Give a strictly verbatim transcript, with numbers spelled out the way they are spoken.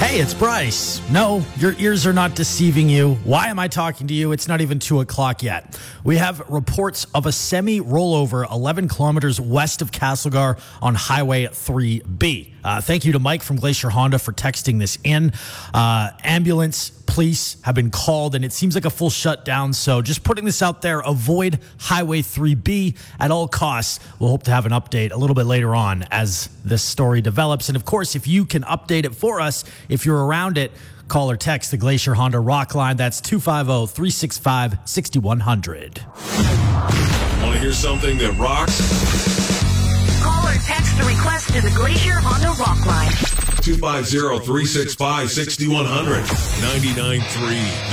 Hey, it's Bryce. No, your ears are not deceiving you. Why am I talking to you? It's not even two o'clock yet. We have reports of a semi-rollover eleven kilometers west of Castlegar on Highway three B. Uh, thank you to Mike from Glacier Honda for texting this in. Uh, ambulance, police have been called, and it seems like a full shutdown. So just putting this out there, avoid Highway three B at all costs. We'll hope to have an update a little bit later on as this story develops. And of course, if you can update it for us, if you're around it, call or text the Glacier Honda Rock line. That's two five zero, three six five, six one zero zero. Want to hear something that rocks? Call or text the request to the Glacier Honda Rock line. two five zero, three six five, six one zero zero. ninety-nine point three